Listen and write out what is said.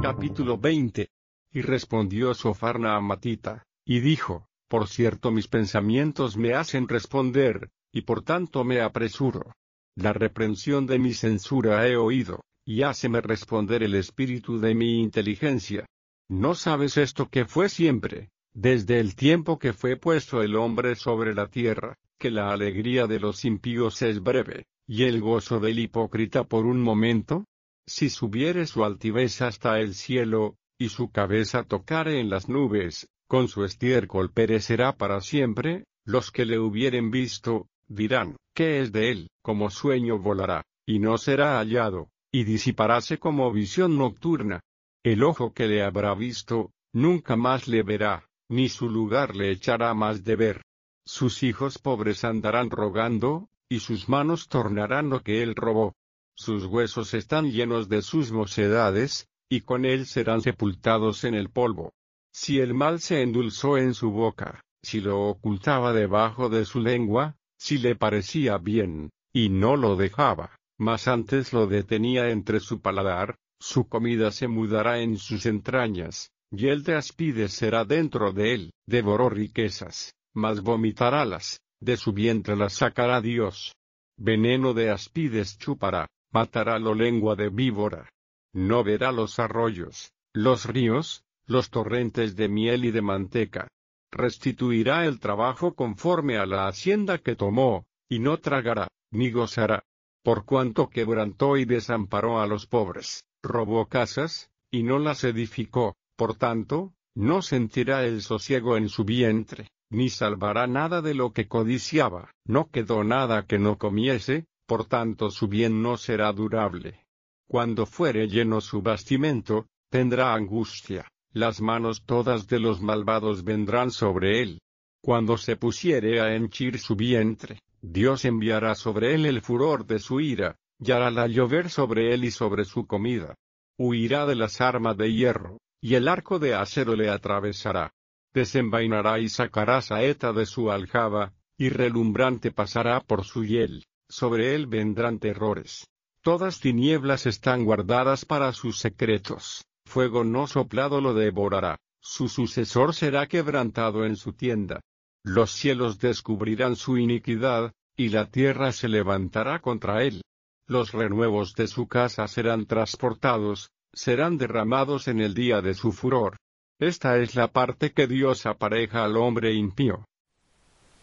Capítulo 20. Y respondió Sofarna a Matita, y dijo: Por cierto mis pensamientos me hacen responder, y por tanto me apresuro. La reprensión de mi censura he oído, y háceme responder el espíritu de mi inteligencia. ¿No sabes esto que fue siempre, desde el tiempo que fue puesto el hombre sobre la tierra, que la alegría de los impíos es breve, y el gozo del hipócrita por un momento? Si subiere su altivez hasta el cielo, y su cabeza tocare en las nubes, con su estiércol perecerá para siempre. Los que le hubieren visto, dirán: ¿qué es de él? Como sueño volará, y no será hallado, y disiparáse como visión nocturna. El ojo que le habrá visto, nunca más le verá, ni su lugar le echará más de ver. Sus hijos pobres andarán rogando, y sus manos tornarán lo que él robó. Sus huesos están llenos de sus mocedades, y con él serán sepultados en el polvo. Si el mal se endulzó en su boca, si lo ocultaba debajo de su lengua, si le parecía bien, y no lo dejaba, mas antes lo detenía entre su paladar, su comida se mudará en sus entrañas, y el de aspides será dentro de él. Devoró riquezas, mas vomitarálas, de su vientre las sacará Dios. Veneno de aspides chupará, matará la lengua de víbora. No verá los arroyos, los ríos, los torrentes de miel y de manteca. Restituirá el trabajo conforme a la hacienda que tomó, y no tragará, ni gozará. Por cuanto quebrantó y desamparó a los pobres, robó casas, y no las edificó, por tanto, no sentirá el sosiego en su vientre, ni salvará nada de lo que codiciaba. No quedó nada que no comiese, por tanto su bien no será durable. Cuando fuere lleno su bastimento, tendrá angustia, las manos todas de los malvados vendrán sobre él. Cuando se pusiere a henchir su vientre, Dios enviará sobre él el furor de su ira, y harála llover sobre él y sobre su comida. Huirá de las armas de hierro, y el arco de acero le atravesará. Desenvainará y sacará saeta de su aljaba, y relumbrante pasará por su hiel, sobre él vendrán terrores. Todas tinieblas están guardadas para sus secretos, fuego no soplado lo devorará, su sucesor será quebrantado en su tienda. Los cielos descubrirán su iniquidad, y la tierra se levantará contra él. Los renuevos de su casa serán transportados, serán derramados en el día de su furor. Esta es la parte que Dios apareja al hombre impío.